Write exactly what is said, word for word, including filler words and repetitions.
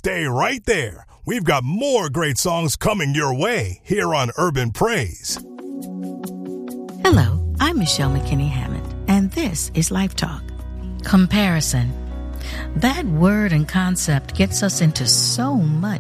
Stay right there. We've got more great songs coming your way here on Urban Praise. Hello, I'm Michelle McKinney Hammond, and this is Life Talk. Comparison. That word and concept gets us into so much